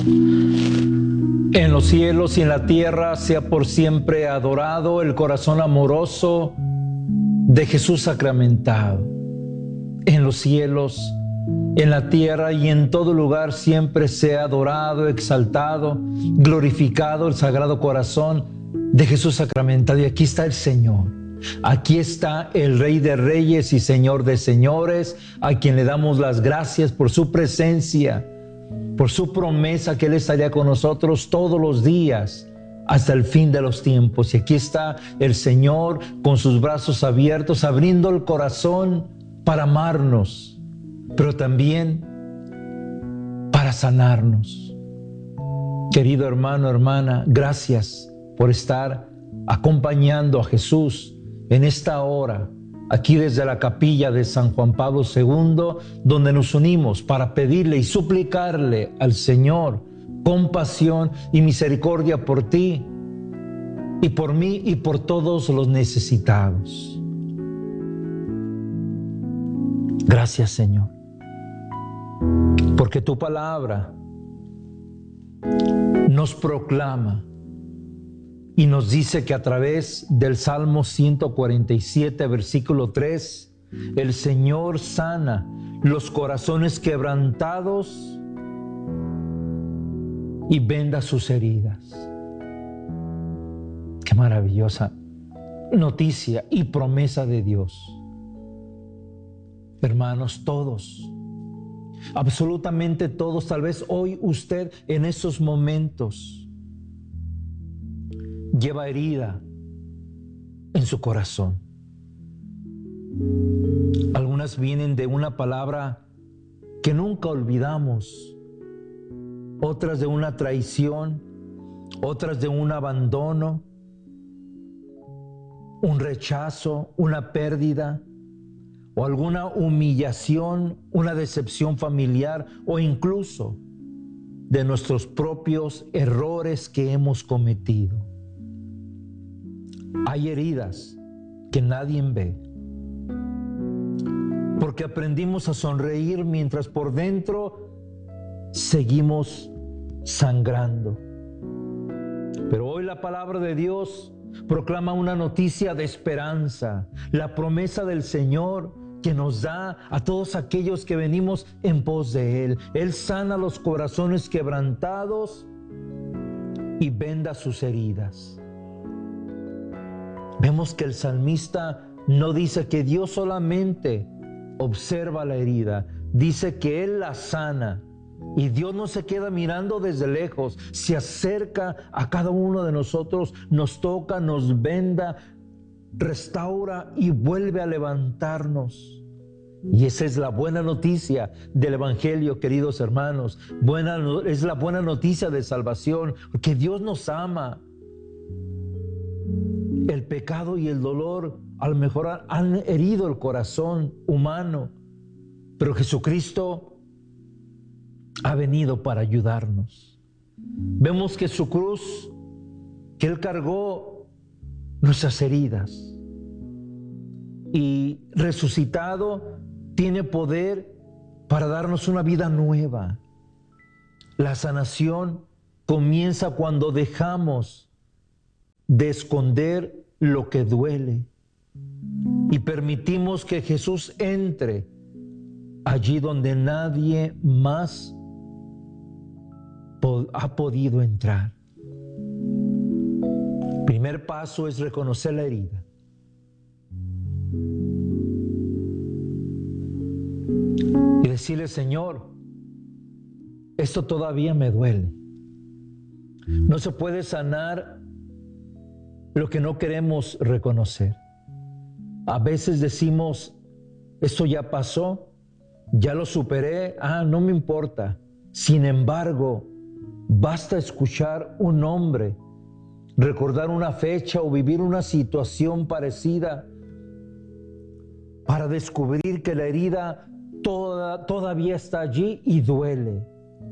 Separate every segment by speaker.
Speaker 1: En los cielos y en la tierra sea por siempre adorado el corazón amoroso de Jesús sacramentado. En los cielos, en la tierra y en todo lugar siempre sea adorado, exaltado, glorificado el sagrado corazón de Jesús sacramentado. Y aquí está el Señor. Aquí está el Rey de Reyes y Señor de Señores, a quien le damos las gracias por su presencia, por su promesa que Él estaría con nosotros todos los días hasta el fin de los tiempos. Y aquí está el Señor con sus brazos abiertos, abriendo el corazón para amarnos, pero también para sanarnos. Querido hermano, hermana, gracias por estar acompañando a Jesús en esta hora, aquí desde la capilla de San Juan Pablo II, donde nos unimos para pedirle y suplicarle al Señor compasión y misericordia por ti y por mí y por todos los necesitados. Gracias, Señor, porque tu palabra nos proclama y nos dice que a través del Salmo 147, versículo 3, el Señor sana los corazones quebrantados y venda sus heridas. Qué maravillosa noticia y promesa de Dios. Hermanos, todos, absolutamente todos, tal vez hoy usted en estos momentos lleva herida en su corazón. Algunas vienen de una palabra que nunca olvidamos, otras de una traición, otras de un abandono, un rechazo, una pérdida, o alguna humillación, una decepción familiar, o incluso de nuestros propios errores que hemos cometido. Hay heridas que nadie ve, porque aprendimos a sonreír mientras por dentro seguimos sangrando. Pero hoy la palabra de Dios proclama una noticia de esperanza, la promesa del Señor que nos da a todos aquellos que venimos en pos de Él. Él sana los corazones quebrantados y venda sus heridas. Vemos que el salmista no dice que Dios solamente observa la herida, dice que Él la sana. Y Dios no se queda mirando desde lejos, se acerca a cada uno de nosotros, nos toca, nos venda, restaura y vuelve a levantarnos. Y esa es la buena noticia del Evangelio, queridos hermanos. Es la buena noticia de salvación, porque Dios nos ama. El pecado y el dolor a lo mejor han herido el corazón humano, pero Jesucristo ha venido para ayudarnos. Vemos que su cruz, que Él cargó nuestras heridas, y resucitado tiene poder para darnos una vida nueva. La sanación comienza cuando dejamos de esconder lo que duele y permitimos que Jesús entre allí donde nadie más ha podido entrar. Primer paso es reconocer la herida. Y decirle: Señor, esto todavía me duele. No se puede sanar lo que no queremos reconocer. A veces decimos: esto ya pasó, ya lo superé, no me importa. Sin embargo, basta escuchar un nombre, recordar una fecha o vivir una situación parecida para descubrir que la herida todavía está allí y duele.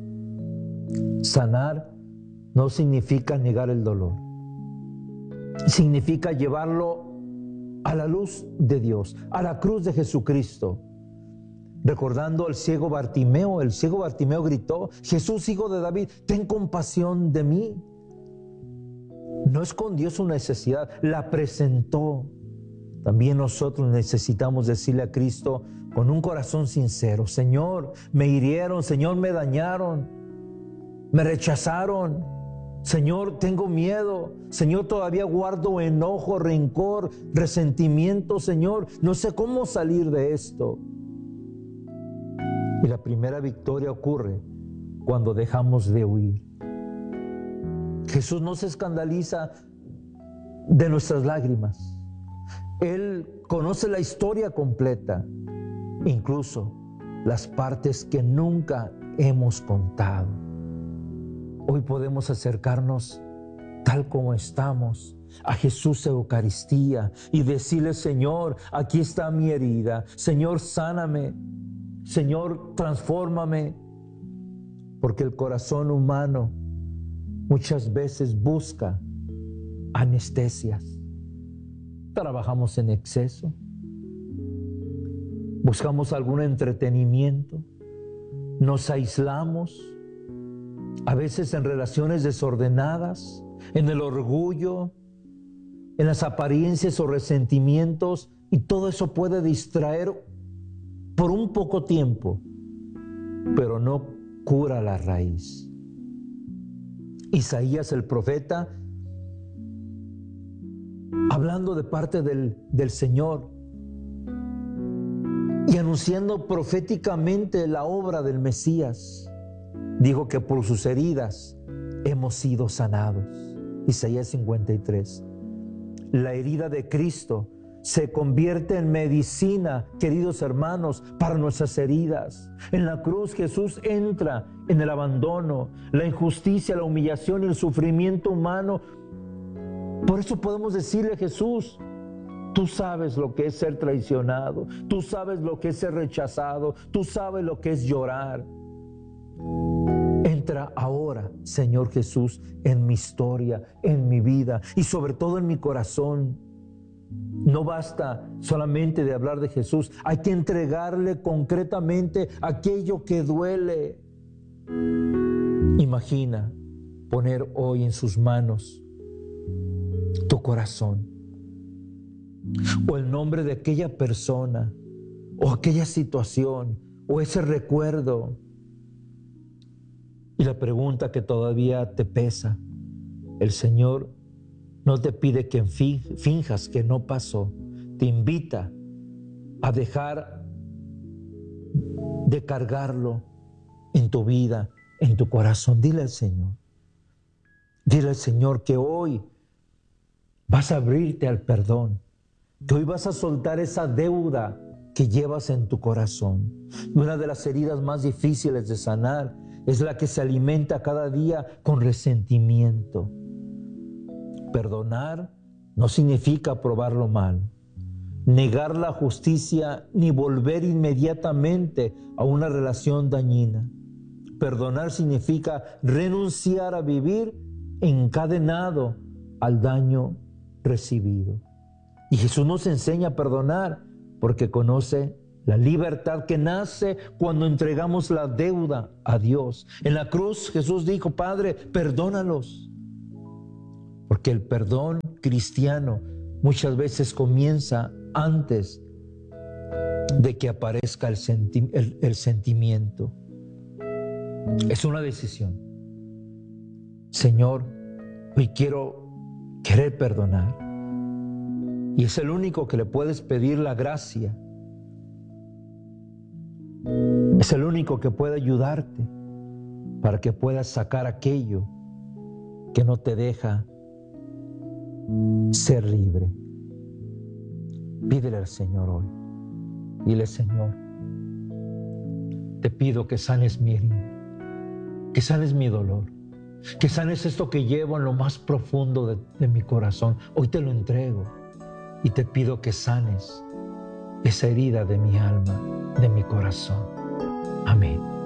Speaker 1: Sanar no significa negar el dolor. Significa llevarlo a la luz de Dios, a la cruz de Jesucristo. recordando al ciego Bartimeo. El ciego Bartimeo gritó: Jesús, hijo de David, ten compasión de mí. No escondió su necesidad, la presentó. También nosotros necesitamos decirle a Cristo con un corazón sincero: Señor, me hirieron, Señor, me dañaron, me rechazaron, Señor, tengo miedo, Señor, todavía guardo enojo, rencor, resentimiento, Señor, no sé cómo salir de esto. Y la primera victoria ocurre cuando dejamos de huir. Jesús no se escandaliza de nuestras lágrimas. Él conoce la historia completa, incluso las partes que nunca hemos contado. Hoy podemos acercarnos tal como estamos a Jesús Eucaristía y decirle: Señor, aquí está mi herida. Señor, sáname. Señor, transfórmame. Porque el corazón humano muchas veces busca anestesias. Trabajamos en exceso, buscamos algún entretenimiento, nos aislamos, a veces en relaciones desordenadas, en el orgullo, en las apariencias o resentimientos, y todo eso puede distraer por un poco tiempo, pero no cura la raíz. Isaías el profeta, hablando de parte del Señor y anunciando proféticamente la obra del Mesías, dijo que por sus heridas hemos sido sanados. Isaías 53. La herida de Cristo se convierte en medicina, queridos hermanos, para nuestras heridas. En la cruz Jesús entra en el abandono, la injusticia, la humillación y el sufrimiento humano. Por eso podemos decirle a Jesús: tú sabes lo que es ser traicionado, tú sabes lo que es ser rechazado, tú sabes lo que es llorar. Entra ahora, Señor Jesús, en mi historia, en mi vida y sobre todo en mi corazón. No basta solamente de hablar de Jesús, hay que entregarle concretamente aquello que duele. Imagina poner hoy en sus manos tu corazón, o el nombre de aquella persona, o aquella situación, o ese recuerdo. Y la pregunta que todavía te pesa: el Señor no te pide que finjas que no pasó, te invita a dejar de cargarlo en tu vida, en tu corazón. Dile al Señor que hoy vas a abrirte al perdón, que hoy vas a soltar esa deuda que llevas en tu corazón. Y una de las heridas más difíciles de sanar es la que se alimenta cada día con resentimiento. Perdonar no significa aprobar lo malo, negar la justicia ni volver inmediatamente a una relación dañina. Perdonar significa renunciar a vivir encadenado al daño recibido. Y Jesús nos enseña a perdonar porque conoce la libertad que nace cuando entregamos la deuda a Dios. En la cruz Jesús dijo: Padre, perdónalos. Porque el perdón cristiano muchas veces comienza antes de que aparezca el sentimiento. Es una decisión. Señor, hoy quiero querer perdonar. Y es el único que le puedes pedir la gracia. Es el único que puede ayudarte para que puedas sacar aquello que no te deja ser libre. Pídele al Señor hoy. Dile: Señor, te pido que sanes mi herida, que sanes mi dolor, que sanes esto que llevo en lo más profundo de mi corazón. Hoy te lo entrego y te pido que sanes esa herida de mi alma, de mi corazón. Amén.